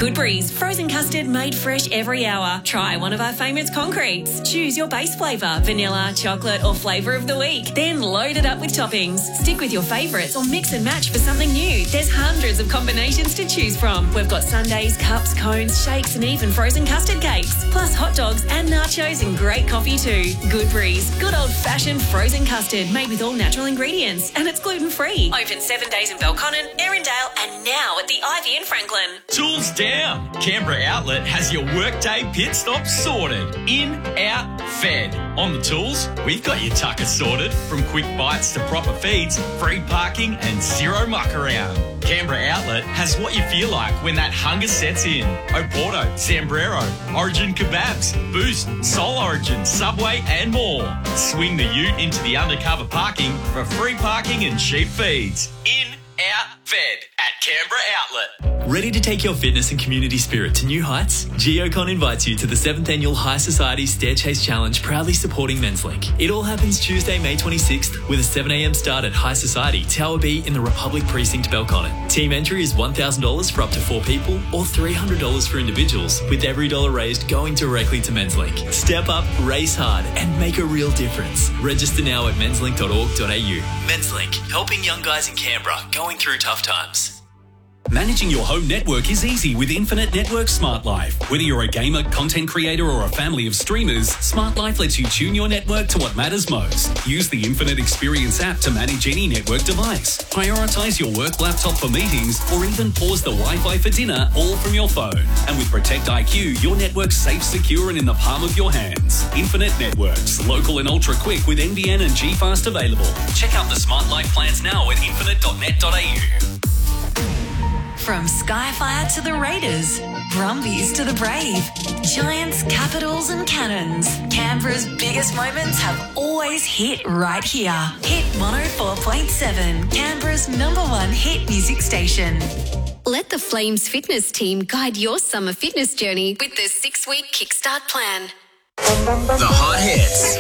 Goodberry's, frozen custard made fresh every hour. Try one of our favourite concretes. Choose your base flavour, vanilla, chocolate or flavour of the week. Then load it up with toppings. Stick with your favourites or mix and match for something new. There's hundreds of combinations to choose from. We've got sundaes, cups, cones, shakes and even frozen custard cakes. Plus hot dogs and nachos and great coffee too. Goodberry's, good old-fashioned frozen custard made with all natural ingredients and it's gluten-free. Open 7 days in Belconnen, Erindale and now at the Ivy in Franklin. Tools down. Canberra Outlet has your workday pit stop sorted. In, out, fed. On the tools, we've got your tucker sorted. From quick bites to proper feeds, free parking and zero muck around. Canberra Outlet has what you feel like when that hunger sets in. Oporto, Zambrero, Origin Kebabs, Boost, Soul Origin, Subway and more. Swing the ute into the undercover parking for free parking and cheap feeds. In, out, fed at Canberra Outlet. Ready to take your fitness and community spirit to new heights? Geocon invites you to the 7th Annual High Society Stair Chase Challenge, proudly supporting Men's Link. It all happens Tuesday, May 26th, with a 7 a.m. start at High Society, Tower B in the Republic Precinct, Belconnen. Team entry is $1,000 for up to 4 people or $300 for individuals, with every dollar raised going directly to Men's Link. Step up, race hard, and make a real difference. Register now at menslink.org.au. Men's Link, helping young guys in Canberra going through tough times. Managing your home network is easy with Infinite Network Smart Life. Whether you're a gamer, content creator or a family of streamers, Smart Life lets you tune your network to what matters most. Use the Infinite Experience app to manage any network device. Prioritise your work laptop for meetings or even pause the Wi-Fi for dinner, all from your phone. And with Protect IQ, your network's safe, secure and in the palm of your hands. Infinite Networks, local and ultra quick with NBN and G-Fast available. Check out the Smart Life plans now at infinite.net.au. From Skyfire to the Raiders, Brumbies to the Brave, Giants, Capitals and Cannons, Canberra's biggest moments have always hit right here. Hit 104.7, Canberra's #1 hit music station. Let the Flames fitness team guide your summer fitness journey with their 6-week kickstart plan. The hot hits.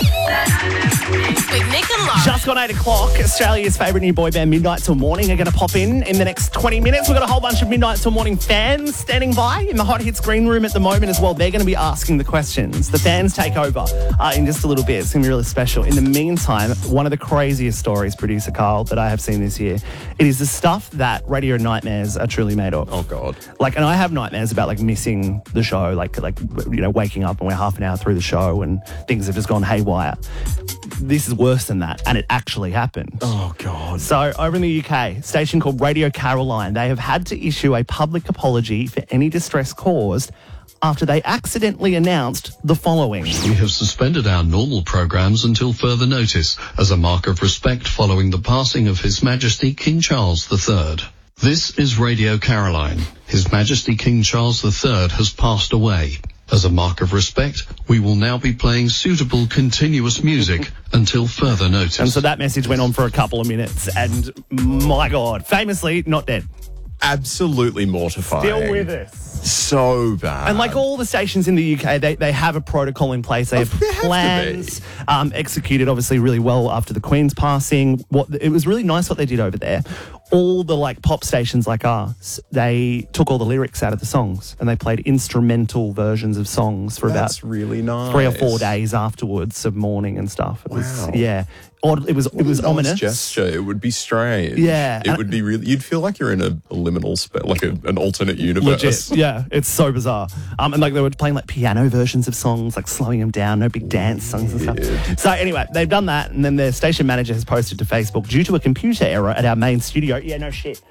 With Nick and Lauren. Just gone 8 o'clock. Australia's favourite new boy band, Midnight Till Morning, are going to pop in the next 20 minutes. We've got a whole bunch of Midnight Till Morning fans standing by in the Hot Hits green room at the moment as well. They're going to be asking the questions. The fans take over in just a little bit. It's going to be really special. In the meantime, one of the craziest stories, producer Carl, that I have seen this year, it is the stuff that radio nightmares are truly made of. Oh, God. And I have nightmares about, missing the show, waking up and we're half an hour through the show and things have just gone haywire. This is worse than that, and it actually happened. Oh, God. So, over in the UK, a station called Radio Caroline, they have had to issue a public apology for any distress caused after they accidentally announced the following. We have suspended our normal programs until further notice as a mark of respect following the passing of His Majesty King Charles III. This is Radio Caroline. His Majesty King Charles III has passed away. As a mark of respect, we will now be playing suitable continuous music until further notice. And so that message went on for a couple of minutes, and my God, famously not dead. Absolutely mortifying. Still with us. So bad. And all the stations in the UK, they have a protocol in place. They have plans executed obviously really well after the Queen's passing. It was really nice what they did over there. All the pop stations like us, they took all the lyrics out of the songs and they played instrumental versions of songs for That's really nice. 3 or 4 days afterwards of mourning and stuff. It was, yeah. It was nice ominous gesture. It would be strange. Yeah. It would be really. You'd feel like you're in a liminal space, an alternate universe. Legit. Yeah, it's so bizarre. And they were playing piano versions of songs, slowing them down, no big dance songs and stuff. So anyway, they've done that, and then their station manager has posted to Facebook, due to a computer error at our main studio. Yeah, no shit.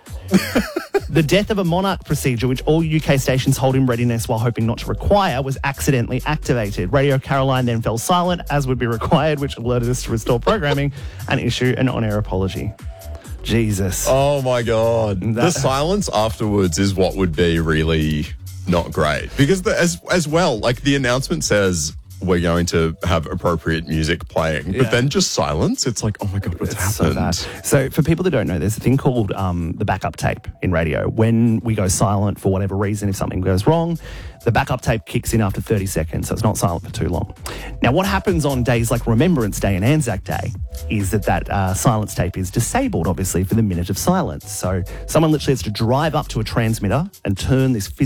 The death of a Monarch procedure, which all UK stations hold in readiness while hoping not to require, was accidentally activated. Radio Caroline then fell silent, as would be required, which alerted us to restore programming and issue an on-air apology. Jesus. Oh, my God. The silence afterwards is what would be really not great. Because as well, the announcement says, we're going to have appropriate music playing. But then just silence. It's oh my God, what's happened? So for people that don't know, there's a thing called the backup tape in radio. When we go silent for whatever reason, if something goes wrong, the backup tape kicks in after 30 seconds, so it's not silent for too long. Now, what happens on days like Remembrance Day and Anzac Day is that silence tape is disabled, obviously, for the minute of silence. So someone literally has to drive up to a transmitter and turn this